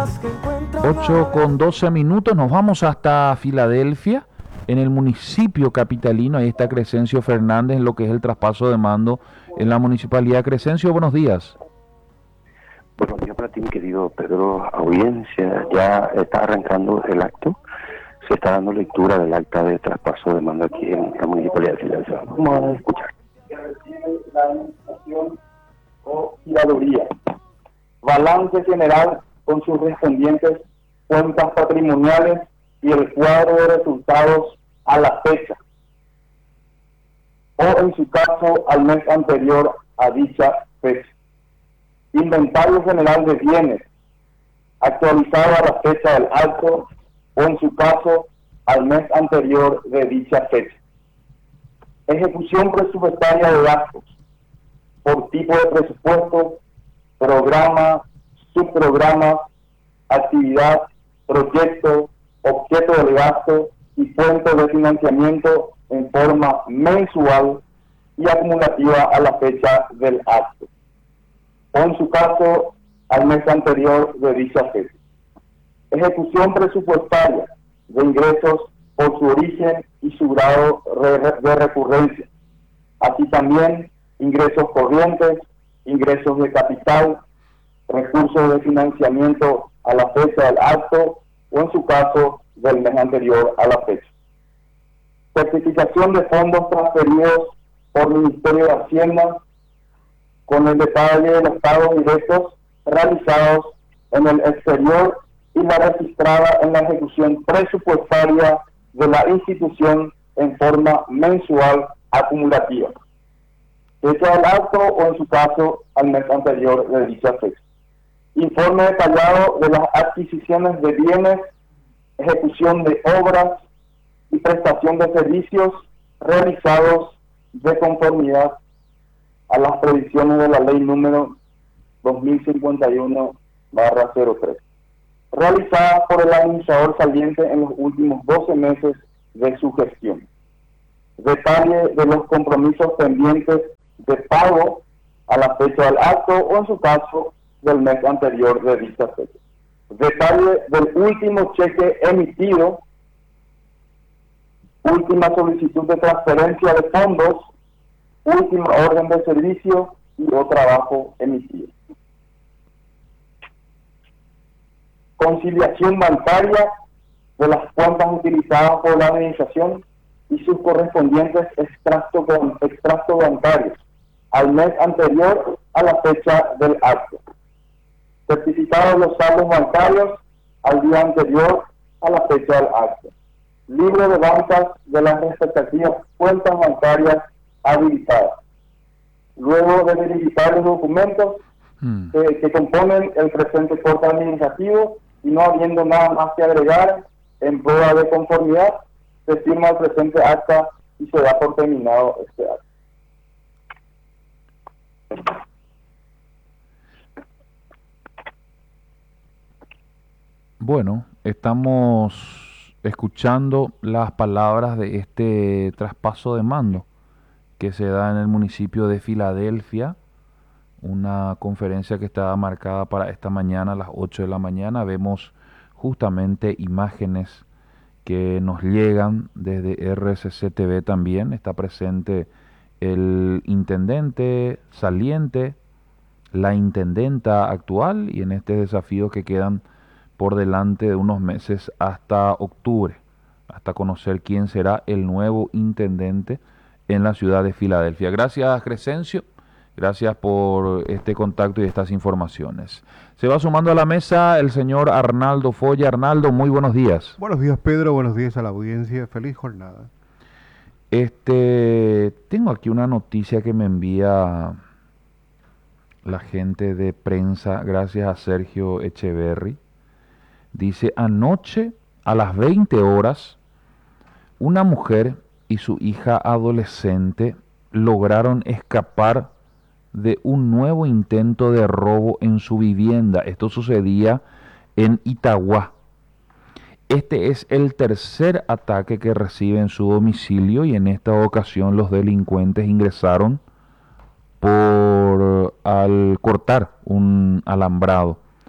8:12, nos vamos hasta Filadelfia, en el municipio capitalino. Ahí está Crescencio Fernández en lo que es el traspaso de mando en la municipalidad. Crescencio, buenos días. Buenos días para ti, mi querido Pedro. Audiencia, ya está arrancando el acto. Se está dando lectura del acta de traspaso de mando aquí en la municipalidad de Filadelfia. Vamos a escuchar. La administración o giraduría. Balance general con sus respondientes cuentas patrimoniales y el cuadro de resultados a la fecha, o en su caso al mes anterior a dicha fecha. Inventario general de bienes, actualizado a la fecha del acto, o en su caso al mes anterior de dicha fecha. Ejecución presupuestaria de gastos, por tipo de presupuesto, programa, subprograma, actividad, proyecto, objeto del gasto y fuente de financiamiento en forma mensual y acumulativa a la fecha del acto, o en su caso al mes anterior de dicha fecha. Ejecución presupuestaria de ingresos por su origen y su grado de recurrencia, así también ingresos corrientes, ingresos de capital, recursos de financiamiento a la fecha del acto o en su caso del mes anterior a la fecha. Certificación de fondos transferidos por Ministerio de Hacienda con el detalle de los pagos directos realizados en el exterior y la registrada en la ejecución presupuestaria de la institución en forma mensual acumulativa, fecha del acto o en su caso al mes anterior de dicha fecha. Informe detallado de las adquisiciones de bienes, ejecución de obras y prestación de servicios realizados de conformidad a las previsiones de la ley número 2051/03, realizadas por el administrador saliente en los últimos 12 meses de su gestión. Detalle de los compromisos pendientes de pago a la fecha del acto o en su caso del mes anterior de dicha fecha. Detalle del último cheque emitido, última solicitud de transferencia de fondos, última orden de servicio y o trabajo emitido. Conciliación bancaria de las cuentas utilizadas por la administración y sus correspondientes extractos bancarios al mes anterior a la fecha del acto. Certificado de los saldos bancarios al día anterior a la fecha del acto. Libro de bancas de las respectivas cuentas bancarias habilitadas. Luego de verificar los documentos que componen el presente corte administrativo y no habiendo nada más que agregar en prueba de conformidad, se firma el presente acta y se da por terminado este acto. Bueno, estamos escuchando las palabras de este traspaso de mando que se da en el municipio de Filadelfia, una conferencia que estaba marcada para esta mañana a las 8 de la mañana. Vemos justamente imágenes que nos llegan desde RCC TV también. Está presente el intendente saliente, la intendenta actual y en este desafío que quedan por delante de unos meses hasta octubre, hasta conocer quién será el nuevo intendente en la ciudad de Filadelfia. Gracias, Crescencio. Gracias por este contacto y estas informaciones. Se va sumando a la mesa el señor Arnaldo Foya. Arnaldo, muy buenos días. Buenos días, Pedro. Buenos días a la audiencia. Feliz jornada. Tengo aquí una noticia que me envía la gente de prensa, gracias a Sergio Echeverry. Dice: anoche a las 20 horas, una mujer y su hija adolescente lograron escapar de un nuevo intento de robo en su vivienda. Esto sucedía en Itagua. Este es el tercer ataque que recibe en su domicilio y en esta ocasión los delincuentes ingresaron al cortar un alambrado.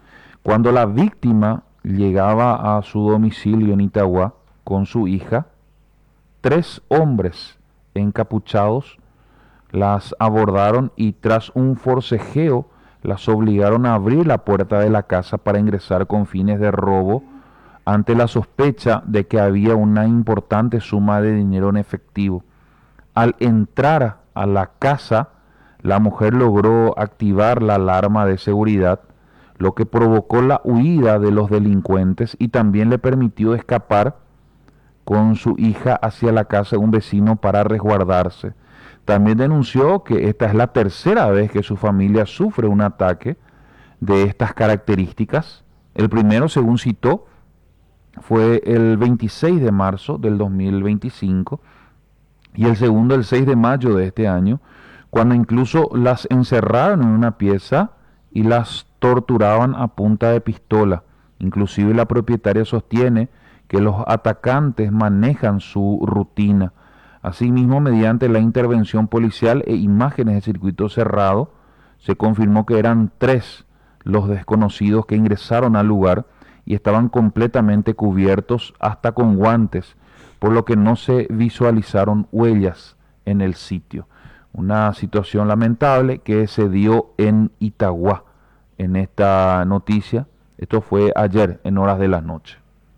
Cuando la víctima llegaba a su domicilio en Itagua con su hija, 3 hombres encapuchados las abordaron y tras un forcejeo las obligaron a abrir la puerta de la casa para ingresar con fines de robo ante la sospecha de que había una importante suma de dinero en efectivo. Al entrar a la casa, la mujer logró activar la alarma de seguridad, lo que provocó la huida de los delincuentes y también le permitió escapar con su hija hacia la casa de un vecino para resguardarse. También denunció que esta es la tercera vez que su familia sufre un ataque de estas características. El primero, según citó, fue el 26 de marzo del 2025 y el segundo el 6 de mayo de este año, cuando incluso las encerraron en una pieza y las torturaban a punta de pistola. Inclusive la propietaria sostiene que los atacantes manejan su rutina. Asimismo, mediante la intervención policial e imágenes de circuito cerrado, se confirmó que eran 3 los desconocidos que ingresaron al lugar y estaban completamente cubiertos hasta con guantes, por lo que no se visualizaron huellas en el sitio. Una situación lamentable que se dio en Itagua en esta noticia. Esto fue ayer en horas de la noche.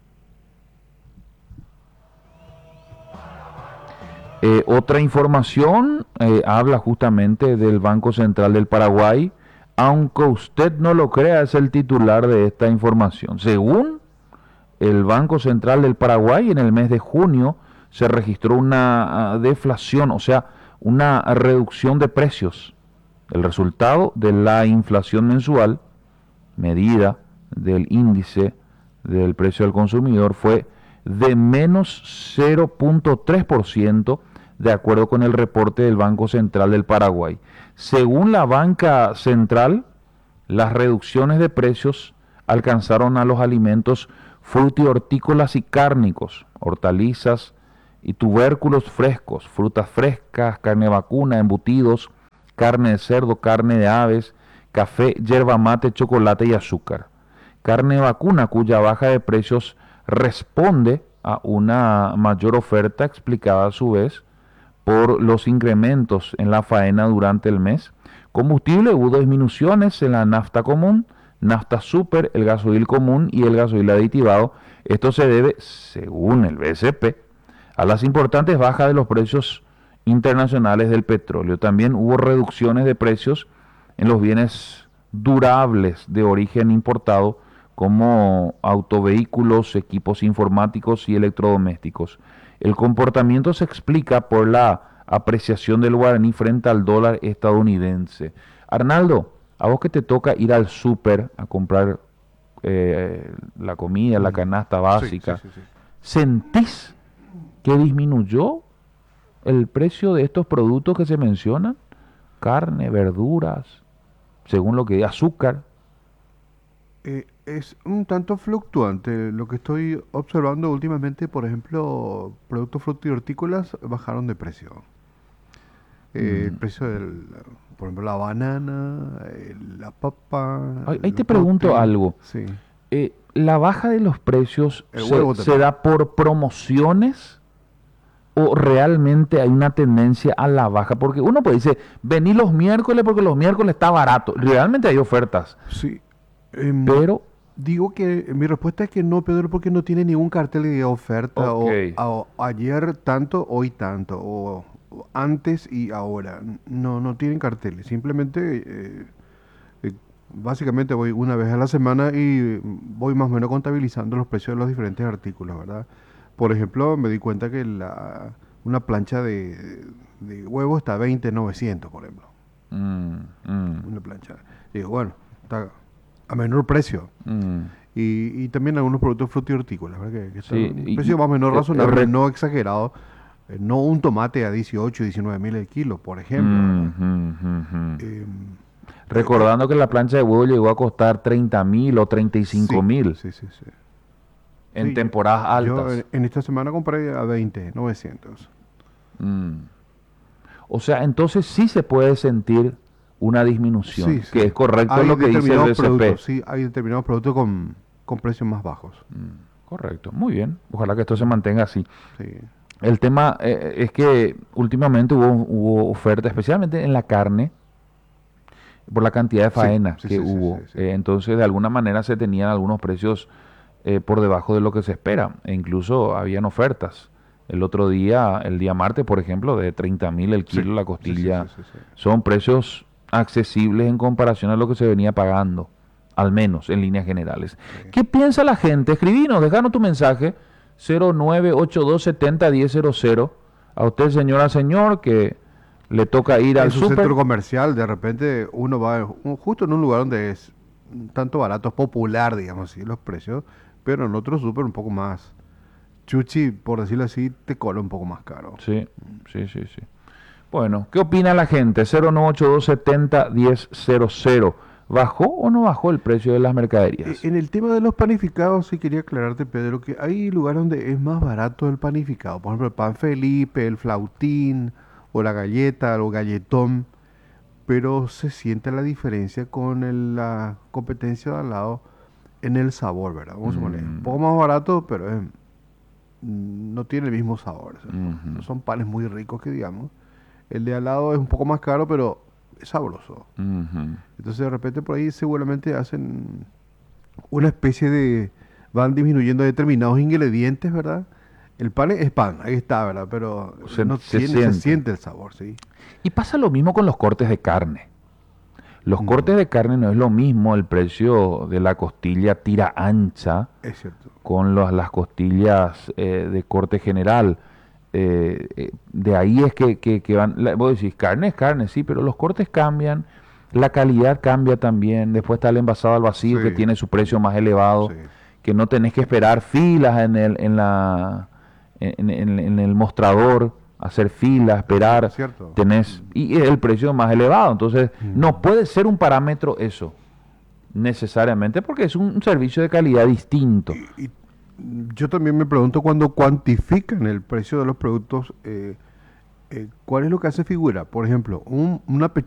Otra información habla justamente del Banco Central del Paraguay. Aunque usted no lo crea, es el titular de esta información. Según el Banco Central del Paraguay, en el mes de junio se registró una deflación, o sea, una reducción de precios. El resultado de la inflación mensual, medida del índice del precio del consumidor, fue de menos 0,3%, de acuerdo con el reporte del Banco Central del Paraguay. Según la banca central, las reducciones de precios alcanzaron a los alimentos frutihortícolas y cárnicos, hortalizas y tubérculos frescos, frutas frescas, carne vacuna, embutidos, carne de cerdo, carne de aves, café, yerba mate, chocolate y azúcar. Carne vacuna, cuya baja de precios responde a una mayor oferta explicada a su vez por los incrementos en la faena durante el mes. Combustible, hubo disminuciones en la nafta común, nafta super, el gasoil común y el gasoil aditivado. Esto se debe, según el BCP, a las importantes bajas de los precios internacionales del petróleo. También hubo reducciones de precios en los bienes durables de origen importado, como autovehículos, equipos informáticos y electrodomésticos. El comportamiento se explica por la apreciación del guaraní frente al dólar estadounidense. Arnaldo, a vos que te toca ir al súper a comprar la comida, la canasta básica, Sí. ¿sentís que disminuyó el precio de estos productos que se mencionan? Carne, verduras, según lo que diga, azúcar. Es un tanto fluctuante. Lo que estoy observando últimamente, por ejemplo, productos frutícolas bajaron de precio. El precio por ejemplo, la banana, la papa, Ahí te el pregunto brócoli. algo. Sí. ¿La baja de los precios El huevo se también. da por promociones o realmente hay una tendencia a la baja? Porque uno puede decir, vení los miércoles porque los miércoles está barato. Realmente hay ofertas, Sí. pero... Digo que mi respuesta es que no, Pedro, porque no tiene ningún cartel de oferta. Ok. O ayer tanto, hoy tanto, o antes y ahora. No tienen carteles. Simplemente, básicamente voy una vez a la semana y voy más o menos contabilizando los precios de los diferentes artículos, ¿verdad? Por ejemplo, me di cuenta que una plancha de huevo está a 20.900, por ejemplo. Una plancha. Digo, bueno, está a menor precio. Y también algunos productos frutícolas, ¿verdad? Que están Sí, a un y- precio más o menos y- razonable, re- no exagerado. No un tomate a 18, 19 mil el kilo, por ejemplo, ¿verdad? Eh, Recordando que la plancha de huevo llegó a costar 30.000 o 35.000 sí. en Sí, temporadas yo altas. en esta semana compré a 20.900. Mm. O sea, entonces sí se puede sentir una disminución, Sí, sí. que es correcto Hay lo que dice el determinados BCP. productos, sí, hay determinados productos con precios más bajos. Correcto, muy bien. Ojalá que esto se mantenga así. Sí. El tema es que últimamente hubo oferta, especialmente en la carne, por la cantidad de Sí, faenas sí, que sí, sí, hubo. sí, sí. Entonces, de alguna manera se tenían algunos precios por debajo de lo que se espera. E incluso habían ofertas. El otro día, el día martes, por ejemplo, de 30.000 el Sí, kilo la sí, costilla. sí, sí, sí, sí. Son precios accesibles en comparación a lo que se venía pagando, al menos en líneas generales. Sí. ¿Qué piensa la gente? Escribinos, déjanos tu mensaje 0982701000. A usted, señora, señor, que le toca ir En al su súper. centro comercial, de repente uno va justo en un lugar donde es un tanto barato, es popular, digamos así, los precios, pero en otro súper un poco más chuchi, por decirlo así, te cobra un poco más caro. Sí, sí, sí, sí. Bueno, ¿qué opina la gente? 0982701000. ¿Bajó o no bajó el precio de las mercaderías? En el tema de los panificados, sí quería aclararte, Pedro, que hay lugares donde es más barato el panificado. Por ejemplo, el pan Felipe, el flautín, o la galleta, o galletón, pero se siente la diferencia con la competencia de al lado en el sabor, ¿verdad? Vamos a poner, un poco más barato, pero no tiene el mismo sabor. O sea, no son panes muy ricos que digamos. El de al lado es un poco más caro, pero es sabroso. Ujú. Entonces de repente por ahí seguramente hacen una especie de... van disminuyendo determinados ingredientes, ¿verdad? El pan es pan, ahí está, ¿verdad? Pero no Se tiene, se siente. siente el sabor, ¿sí? Y pasa lo mismo con los cortes de carne. Los Mm. cortes de carne no es lo mismo el precio de la costilla tira ancha Es cierto. con las costillas de corte general. De ahí es que van, vos decís, carne es carne, sí, pero los cortes cambian, la calidad cambia también. Después está el envasado al vacío que Sí. tiene su precio más elevado, Sí. que no tenés que esperar filas en el mostrador, hacer filas, esperar, Es cierto. tenés, y es el precio más elevado. Entonces, no puede ser un parámetro eso, necesariamente, porque es un servicio de calidad distinto. Y yo también me pregunto cuando cuantifican el precio de los productos, ¿cuál es lo que hace figura? Por ejemplo, una pechuga